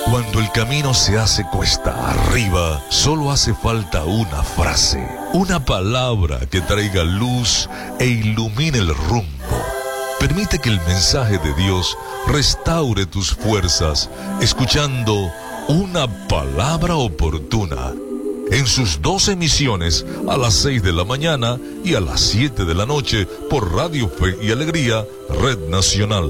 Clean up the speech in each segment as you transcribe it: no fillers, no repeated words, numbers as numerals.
Cuando el camino se hace cuesta arriba, solo hace falta una frase, una palabra que traiga luz e ilumine el rumbo. Permite que el mensaje de Dios restaure tus fuerzas, escuchando Una Palabra Oportuna, en sus 2 emisiones, a las 6 de la mañana y a las 7 de la noche, por Radio Fe y Alegría, Red Nacional.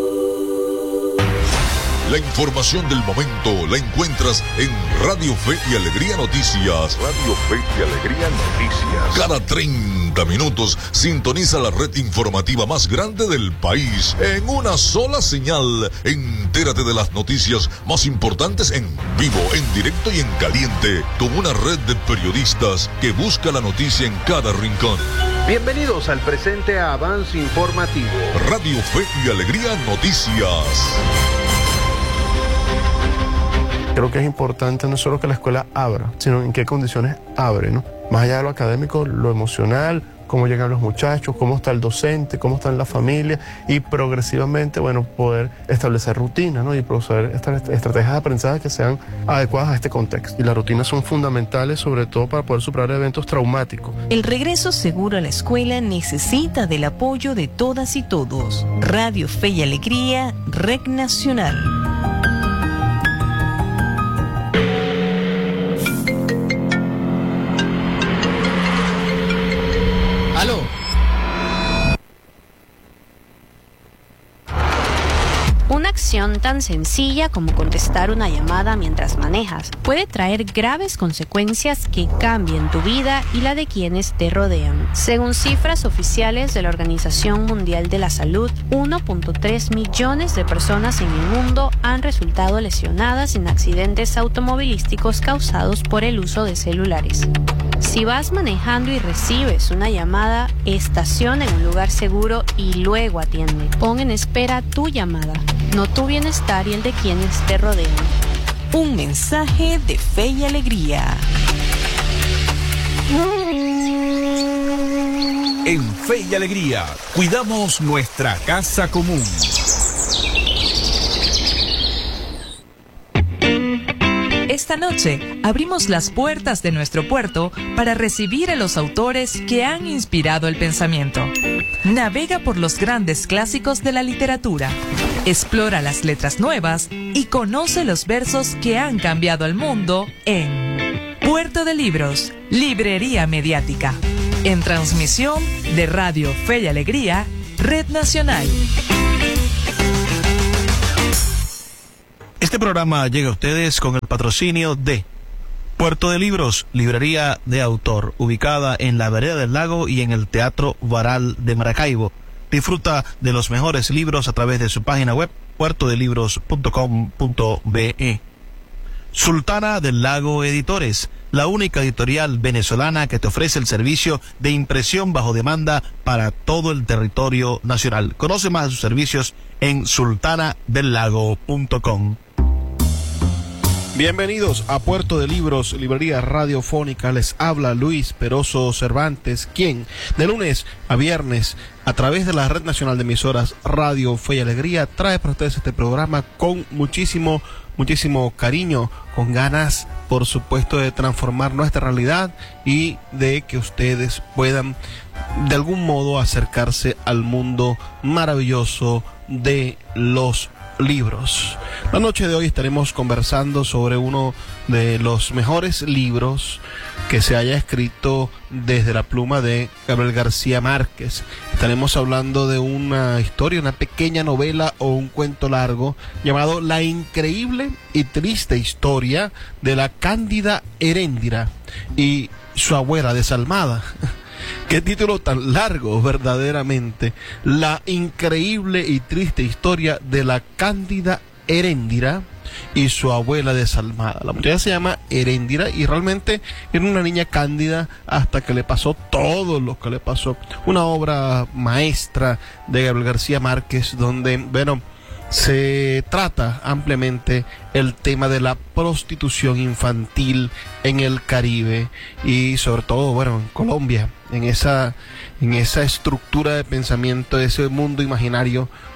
La información del momento la encuentras en Radio Fe y Alegría Noticias. Radio Fe y Alegría Noticias. Cada 30 minutos sintoniza la red informativa más grande del país en una sola señal. Entérate de las noticias más importantes en vivo, en directo y en caliente, con una red de periodistas que busca la noticia en cada rincón. Bienvenidos al presente avance informativo. Radio Fe y Alegría Noticias. Creo que es importante no solo que la escuela abra, sino en qué condiciones abre, ¿no? Más allá de lo académico, lo emocional, cómo llegan los muchachos, cómo está el docente, cómo está la familia, y progresivamente, bueno, poder establecer rutinas, ¿no? Y proceder estrategias de aprendizaje que sean adecuadas a este contexto. Y las rutinas son fundamentales, sobre todo para poder superar eventos traumáticos. El regreso seguro a la escuela necesita del apoyo de todas y todos. Radio Fe y Alegría, Red Nacional. Una acción tan sencilla como contestar una llamada mientras manejas puede traer graves consecuencias que cambien tu vida y la de quienes te rodean. Según cifras oficiales de la Organización Mundial de la Salud, 1.3 millones de personas en el mundo han resultado lesionadas en accidentes automovilísticos causados por el uso de celulares. Si vas manejando y recibes una llamada, estaciona en un lugar seguro y luego atiende. Pon en espera tu llamada, no tu bienestar y el de quienes te rodean. Un mensaje de Fe y Alegría. En Fe y Alegría, cuidamos nuestra casa común. Esta noche abrimos las puertas de nuestro puerto para recibir a los autores que han inspirado el pensamiento. Navega por los grandes clásicos de la literatura, explora las letras nuevas y conoce los versos que han cambiado el mundo en Puerto de Libros, Librería Mediática, en transmisión de Radio Fe y Alegría, Red Nacional. Este programa llega a ustedes con el patrocinio de Puerto de Libros, librería de autor, ubicada en la Vereda del Lago y en el Teatro Baral de Maracaibo. Disfruta de los mejores libros a través de su página web, puertodelibros.com.be. Sultana del Lago Editores, la única editorial venezolana que te ofrece el servicio de impresión bajo demanda para todo el territorio nacional. Conoce más de sus servicios en sultanadelago.com. Bienvenidos a Puerto de Libros, librería radiofónica. Les habla Luis Peroso Cervantes, quien de lunes a viernes, a través de la Red Nacional de Emisoras Radio Fe y Alegría, trae para ustedes este programa con muchísimo cariño, con ganas, por supuesto, de transformar nuestra realidad y de que ustedes puedan de algún modo acercarse al mundo maravilloso de los libros. La noche de hoy estaremos conversando sobre uno de los mejores libros que se haya escrito desde la pluma de Gabriel García Márquez. Estaremos hablando de una historia, una pequeña novela o un cuento largo llamado La increíble y triste historia de la cándida Heréndira y su abuela desalmada. Qué título tan largo, verdaderamente. La increíble y triste historia de la cándida Heréndira y su abuela desalmada. La muchacha se llama Heréndira y realmente era una niña cándida hasta que le pasó todo lo que le pasó. Una obra maestra de Gabriel García Márquez donde, bueno, se trata ampliamente el tema de la prostitución infantil en el Caribe y sobre todo, bueno, en Colombia, en esa estructura de pensamiento, de ese mundo imaginario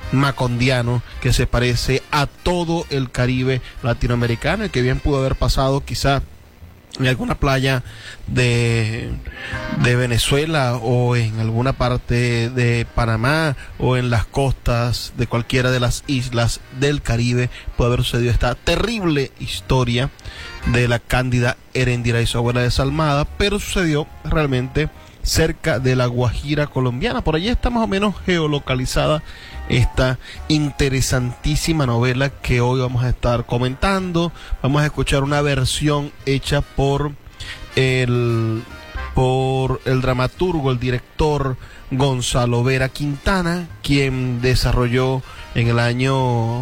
macondiano que se parece a todo el Caribe latinoamericano y que bien pudo haber pasado quizá en alguna playa de Venezuela o en alguna parte de Panamá o en las costas de cualquiera de las islas del Caribe. Puede haber sucedido esta terrible historia de la Cándida Heréndira y su abuela desalmada, pero sucedió realmente cerca de la Guajira colombiana. Por allí está más o menos geolocalizada esta interesantísima novela que hoy vamos a estar comentando. Vamos a escuchar una versión hecha por el dramaturgo, el director Gonzalo Vera Quintana, quien desarrolló en el año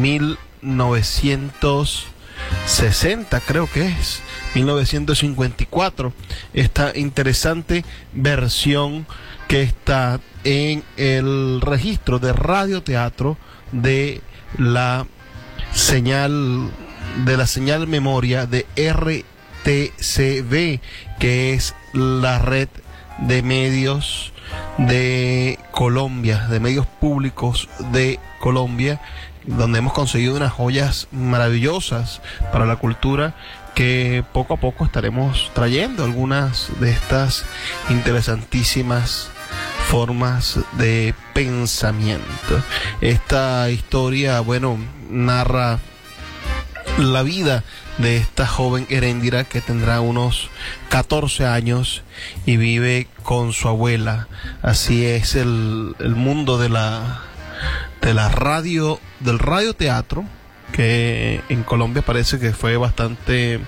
1960, creo que es 1954, esta interesante versión que está en el registro de radioteatro de la señal memoria de RTCV, que es la red de medios de Colombia, de medios públicos de Colombia, donde hemos conseguido unas joyas maravillosas para la cultura, que poco a poco estaremos trayendo algunas de estas interesantísimas formas de pensamiento. Esta historia, bueno, narra la vida de esta joven Heréndira que tendrá unos 14 años y vive con su abuela. Así es el mundo de la radio, del radioteatro, que en Colombia parece que fue bastante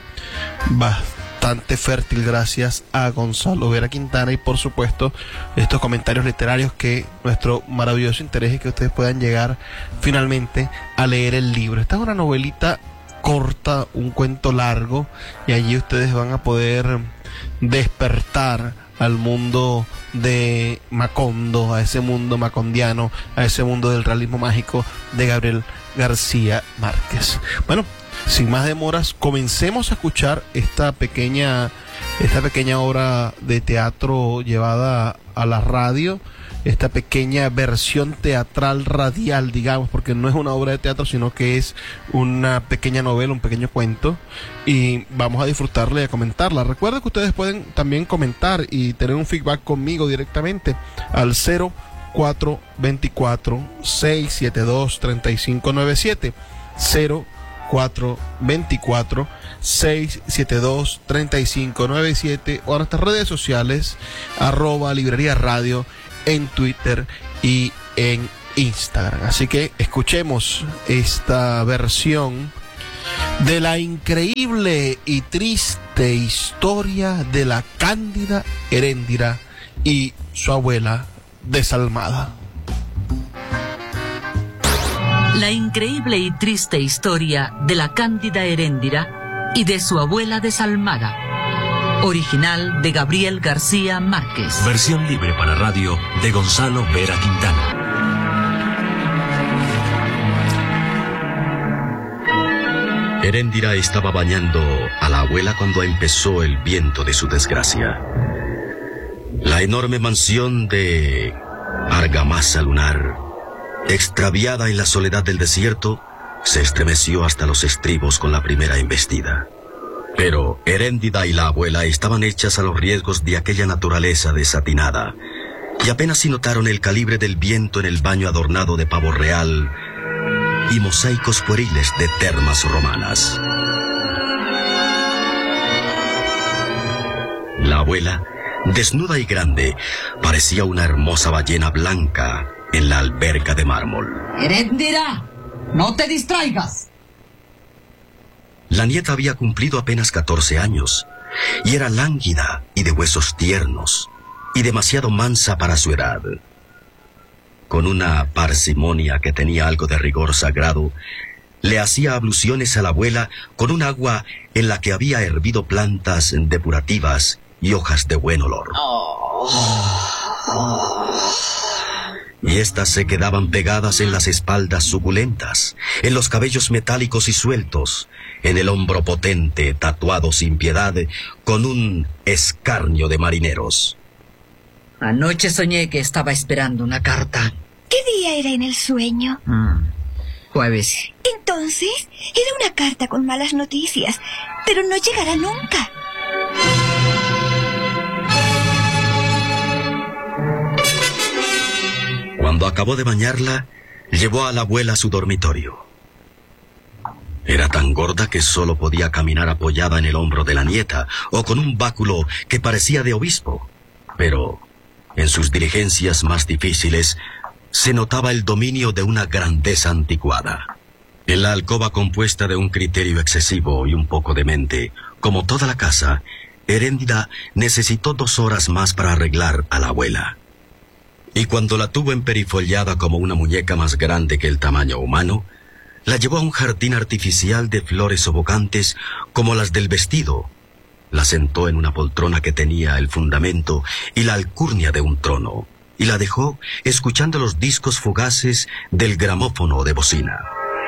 fértil gracias a Gonzalo Vera Quintana, y por supuesto estos comentarios literarios, que nuestro maravilloso interés es que ustedes puedan llegar finalmente a leer el libro. Esta es una novelita corta, un cuento largo, y allí ustedes van a poder despertar al mundo de Macondo, a ese mundo macondiano, a ese mundo del realismo mágico de Gabriel García Márquez. Bueno, sin más demoras, comencemos a escuchar esta pequeña obra de teatro llevada a la radio, esta pequeña versión teatral radial, digamos, porque no es una obra de teatro, sino que es una pequeña novela, un pequeño cuento, y vamos a disfrutarla y a comentarla. Recuerden que ustedes pueden también comentar y tener un feedback conmigo directamente al 0424-672-3597, 0424-672-3597, o a nuestras redes sociales, @librería radio, en Twitter y en Instagram. Así que escuchemos esta versión de la increíble y triste historia de la Cándida Heréndira y su abuela desalmada. La increíble y triste historia de la Cándida Heréndira y de su abuela desalmada. Original de Gabriel García Márquez. Versión libre para radio de Gonzalo Vera Quintana. Heréndira estaba bañando a la abuela cuando empezó el viento de su desgracia. La enorme mansión de argamasa lunar, extraviada en la soledad del desierto, se estremeció hasta los estribos con la primera embestida. Pero Heréndira y la abuela estaban hechas a los riesgos de aquella naturaleza desatinada, y apenas si notaron el calibre del viento en el baño adornado de pavo real y mosaicos pueriles de termas romanas. La abuela, desnuda y grande, parecía una hermosa ballena blanca en la alberca de mármol. ¡Heréndira! ¡No te distraigas! La nieta había cumplido apenas 14 años, y era lánguida y de huesos tiernos, y demasiado mansa para su edad. Con una parsimonia que tenía algo de rigor sagrado, le hacía abluciones a la abuela con un agua en la que había hervido plantas depurativas y hojas de buen olor. Y estas se quedaban pegadas en las espaldas suculentas, en los cabellos metálicos y sueltos, en el hombro potente, tatuado sin piedad, con un escarnio de marineros. Anoche soñé que estaba esperando una carta. ¿Qué día era en el sueño? Jueves. Entonces, era una carta con malas noticias, pero no llegará nunca. Cuando acabó de bañarla, llevó a la abuela a su dormitorio. Era tan gorda que solo podía caminar apoyada en el hombro de la nieta o con un báculo que parecía de obispo. Pero en sus diligencias más difíciles se notaba el dominio de una grandeza anticuada. En la alcoba compuesta de un criterio excesivo y un poco demente, como toda la casa, Heréndira necesitó 2 horas más para arreglar a la abuela. Y cuando la tuvo emperifollada como una muñeca más grande que el tamaño humano, la llevó a un jardín artificial de flores sofocantes como las del vestido. La sentó en una poltrona que tenía el fundamento y la alcurnia de un trono, y la dejó escuchando los discos fugaces del gramófono de bocina.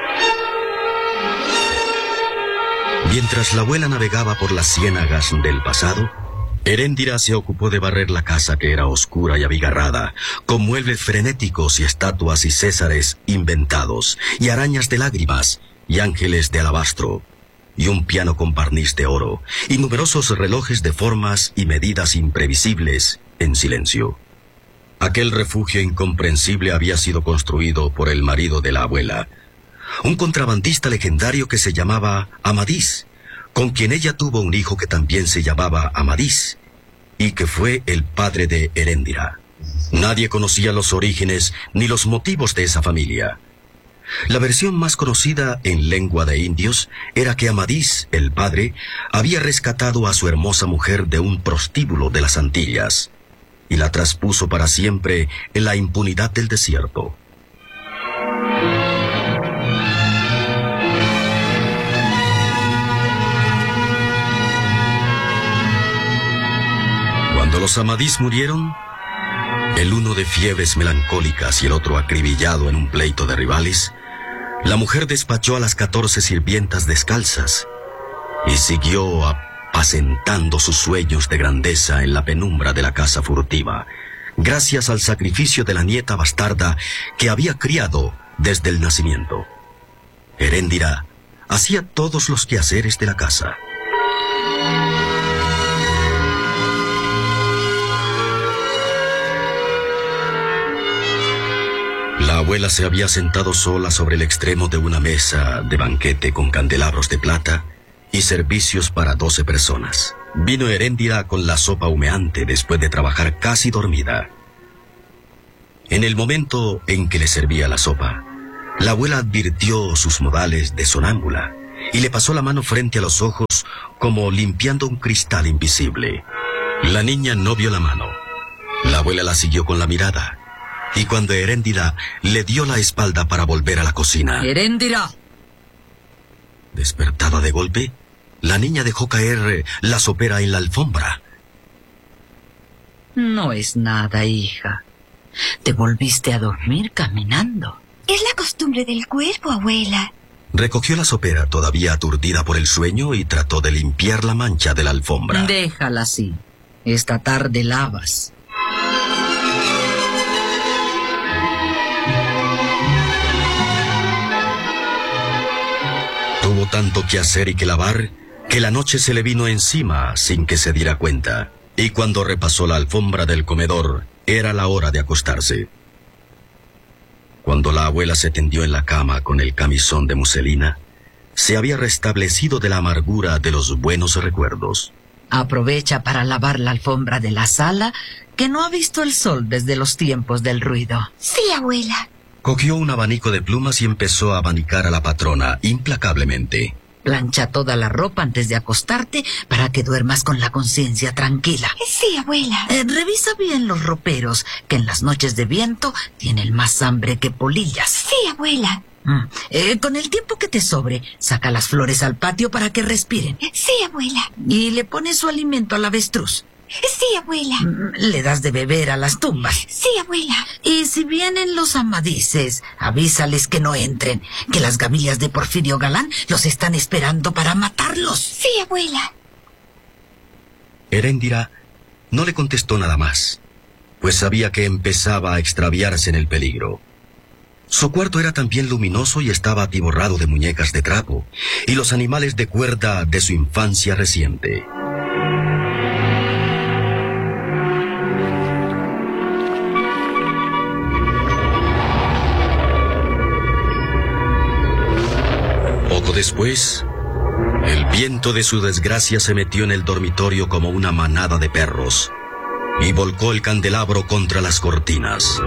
Mientras la abuela navegaba por las ciénagas del pasado, Heréndira se ocupó de barrer la casa, que era oscura y abigarrada, con muebles frenéticos y estatuas y césares inventados, y arañas de lágrimas, y ángeles de alabastro, y un piano con barniz de oro, y numerosos relojes de formas y medidas imprevisibles, en silencio. Aquel refugio incomprensible había sido construido por el marido de la abuela, un contrabandista legendario que se llamaba Amadís, con quien ella tuvo un hijo que también se llamaba Amadís, y que fue el padre de Heréndira. Nadie conocía los orígenes ni los motivos de esa familia. La versión más conocida en lengua de indios era que Amadís, el padre, había rescatado a su hermosa mujer de un prostíbulo de las Antillas, y la traspuso para siempre en la impunidad del desierto. Cuando los Amadís murieron, el uno de fiebres melancólicas y el otro acribillado en un pleito de rivales, la mujer despachó a las 14 sirvientas descalzas y siguió apacentando sus sueños de grandeza en la penumbra de la casa furtiva, gracias al sacrificio de la nieta bastarda que había criado desde el nacimiento. Heréndira hacía todos los quehaceres de la casa. La abuela se había sentado sola sobre el extremo de una mesa de banquete con candelabros de plata y servicios para 12 personas. Vino Heréndira con la sopa humeante después de trabajar casi dormida. En el momento en que le servía la sopa, la abuela advirtió sus modales de sonámbula y le pasó la mano frente a los ojos como limpiando un cristal invisible. La niña no vio la mano. La abuela la siguió con la mirada. Y cuando Heréndira le dio la espalda para volver a la cocina... ¡Heréndira! Despertada de golpe, la niña dejó caer la sopera en la alfombra. No es nada, hija. Te volviste a dormir caminando. Es la costumbre del cuerpo, abuela. Recogió la sopera, todavía aturdida por el sueño, y trató de limpiar la mancha de la alfombra. Déjala así. Esta tarde lavas. Tuvo tanto que hacer y que lavar, que la noche se le vino encima sin que se diera cuenta. Y cuando repasó la alfombra del comedor, era la hora de acostarse. Cuando la abuela se tendió en la cama con el camisón de muselina, se había restablecido de la amargura de los buenos recuerdos. Aprovecha para lavar la alfombra de la sala, que no ha visto el sol desde los tiempos del ruido. Sí, abuela. Cogió un abanico de plumas y empezó a abanicar a la patrona implacablemente. Plancha toda la ropa antes de acostarte para que duermas con la conciencia tranquila. Sí, abuela. Revisa bien los roperos, que en las noches de viento tienen más hambre que polillas. Sí, abuela. Con el tiempo que te sobre, saca las flores al patio para que respiren. Sí, abuela. Y le pones su alimento al avestruz. Sí, abuela. Le das de beber a las tumbas. Sí, abuela. Y si vienen los amadices, avísales que no entren, que las gavillas de Porfirio Galán los están esperando para matarlos. Sí, abuela. Heréndira no le contestó nada más, pues sabía que empezaba a extraviarse en el peligro. Su cuarto era también luminoso y estaba atiborrado de muñecas de trapo y los animales de cuerda de su infancia reciente. Poco después, el viento de su desgracia se metió en el dormitorio como una manada de perros y volcó el candelabro contra las cortinas.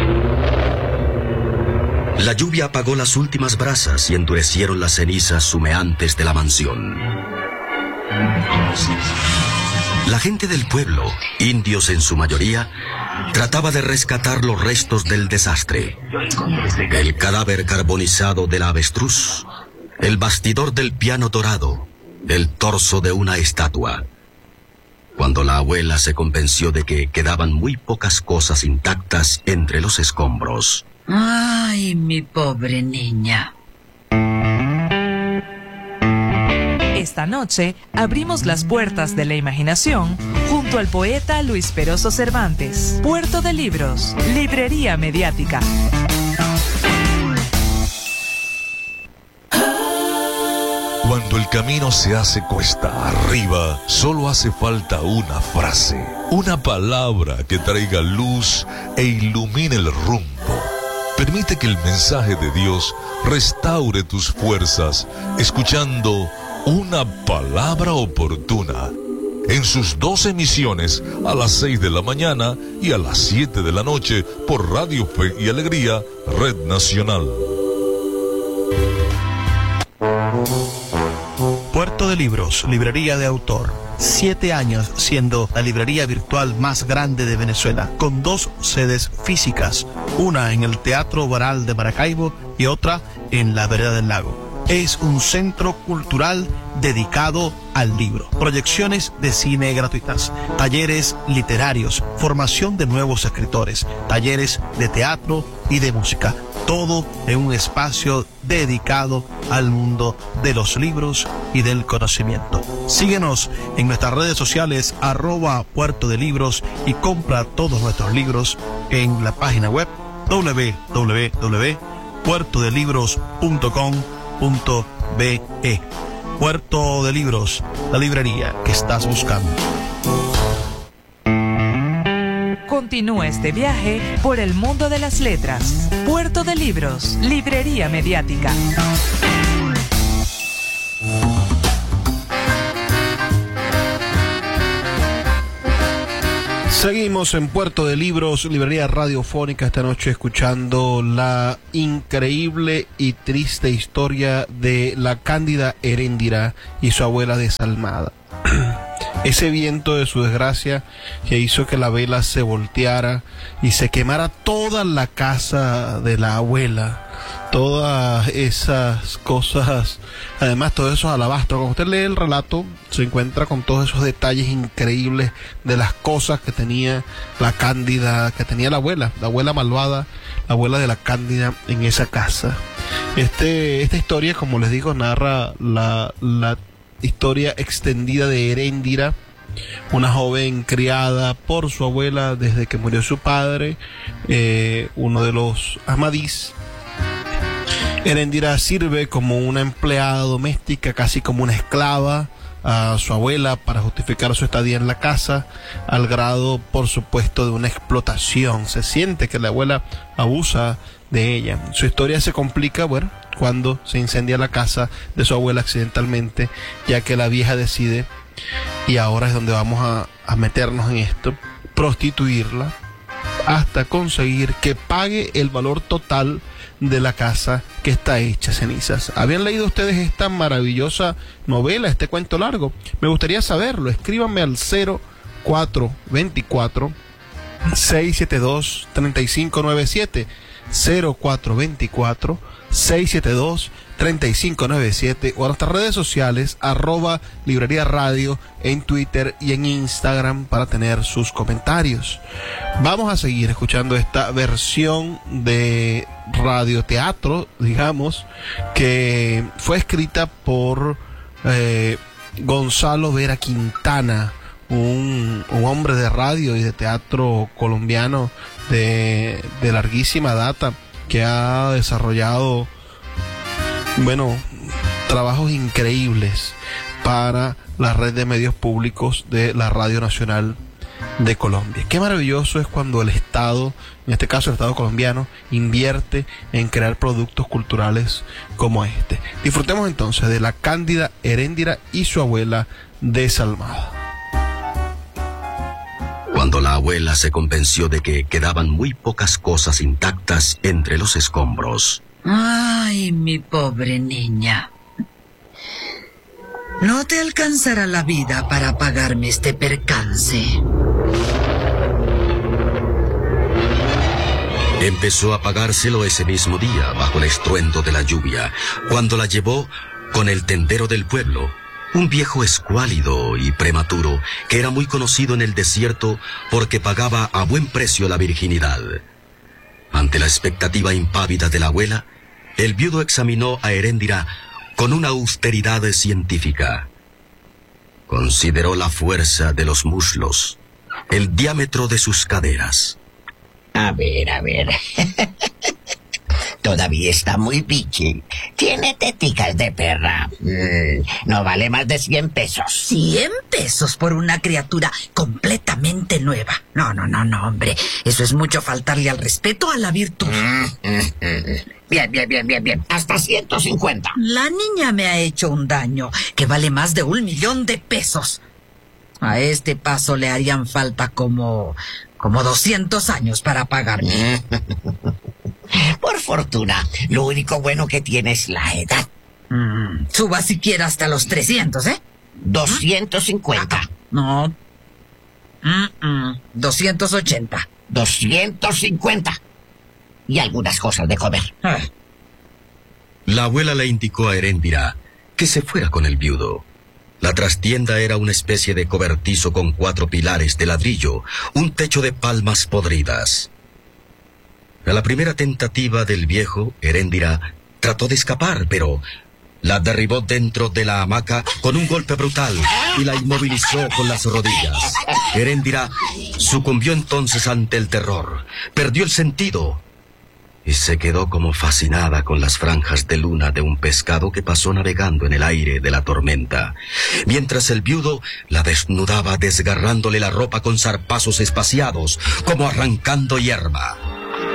La lluvia apagó las últimas brasas y endurecieron las cenizas humeantes de la mansión. La gente del pueblo, indios en su mayoría, trataba de rescatar los restos del desastre. El cadáver carbonizado de la avestruz, el bastidor del piano dorado, el torso de una estatua. Cuando la abuela se convenció de que quedaban muy pocas cosas intactas entre los escombros. Ay, mi pobre niña. Esta noche abrimos las puertas de la imaginación junto al poeta Luis Peroso Cervantes. Puerto de Libros, librería mediática. Cuando el camino se hace cuesta arriba, solo hace falta una frase, una palabra que traiga luz e ilumine el rumbo. Permite que el mensaje de Dios restaure tus fuerzas, escuchando una palabra oportuna. En sus 2 emisiones, a las 6 de la mañana y a las 7 de la noche, por Radio Fe y Alegría, Red Nacional. Puerto de Libros, librería de autor. 7 años siendo la librería virtual más grande de Venezuela, con 2 sedes físicas, una en el Teatro Baral de Maracaibo y otra en la Vereda del Lago. Es un centro cultural dedicado al libro. Proyecciones de cine gratuitas, talleres literarios, formación de nuevos escritores, talleres de teatro y de música. Todo en un espacio dedicado al mundo de los libros y del conocimiento. Síguenos en nuestras redes sociales @Puerto de Libros y compra todos nuestros libros en la página web www.puertodelibros.com.be. Puerto de Libros, la librería que estás buscando. Continúa este viaje por el mundo de las letras. Puerto de Libros, librería mediática. Seguimos en Puerto de Libros, librería radiofónica, esta noche escuchando la increíble y triste historia de la Cándida Heréndira y su abuela desalmada. Ese viento de su desgracia que hizo que la vela se volteara y se quemara toda la casa de la abuela. Todas esas cosas, además todos esos alabastros. Cuando usted lee el relato, se encuentra con todos esos detalles increíbles de las cosas que tenía la Cándida, que tenía la abuela malvada, la abuela de la Cándida en esa casa. Esta historia, como les digo, narra la historia extendida de Heréndira, una joven criada por su abuela desde que murió su padre, uno de los Amadís. Heréndira sirve como una empleada doméstica, casi como una esclava a su abuela para justificar su estadía en la casa, al grado, por supuesto, de una explotación. Se siente que la abuela abusa de ella. Su historia se complica, cuando se incendia la casa de su abuela accidentalmente, ya que la vieja decide, y ahora es donde vamos a meternos en esto, prostituirla hasta conseguir que pague el valor total de la casa que está hecha cenizas. ¿Habían leído ustedes esta maravillosa novela, este cuento largo? Me gustaría saberlo. Escríbanme al 0424 672 3597, 0424 672 3597, o a nuestras redes sociales @librería radio en Twitter y en Instagram para tener sus comentarios. Vamos a seguir escuchando esta versión de radioteatro, digamos, que fue escrita por Gonzalo Vera Quintana, un hombre de radio y de teatro colombiano de larguísima data, que ha desarrollado, bueno, trabajos increíbles para la red de medios públicos de la Radio Nacional de Colombia. Qué maravilloso es cuando el Estado, en este caso el Estado colombiano, invierte en crear productos culturales como este. Disfrutemos entonces de la Cándida Heréndira y su abuela desalmada. Cuando la abuela se convenció de que quedaban muy pocas cosas intactas entre los escombros. Ay, mi pobre niña. No te alcanzará la vida para pagarme este percance. Empezó a pagárselo ese mismo día, bajo el estruendo de la lluvia, cuando la llevó con el tendero del pueblo, un viejo escuálido y prematuro que era muy conocido en el desierto porque pagaba a buen precio la virginidad. Ante la expectativa impávida de la abuela, el viudo examinó a Heréndira con una austeridad científica. Consideró la fuerza de los muslos, el diámetro de sus caderas. A ver. Todavía está muy pichi. Tiene teticas de perra. No vale más de 100 pesos. ¿100 pesos por una criatura completamente nueva? No, hombre. Eso es mucho faltarle al respeto a la virtud. Bien. Hasta 150. La niña me ha hecho un daño que vale más de 1.000.000 de pesos. A este paso le harían falta como 200 años para pagarme. Por fortuna, lo único bueno que tiene es la edad. Suba siquiera hasta los 300, ¿eh? 250. No. 280. 250. Y algunas cosas de comer. La abuela le indicó a Heréndira que se fuera con el viudo. La trastienda era una especie de cobertizo con 4 pilares de ladrillo, un techo de palmas podridas. A la primera tentativa del viejo, Heréndira trató de escapar, pero la derribó dentro de la hamaca con un golpe brutal y la inmovilizó con las rodillas. Heréndira sucumbió entonces ante el terror, perdió el sentido y se quedó como fascinada con las franjas de luna de un pescado que pasó navegando en el aire de la tormenta, mientras el viudo la desnudaba desgarrándole la ropa con zarpazos espaciados, como arrancando hierba.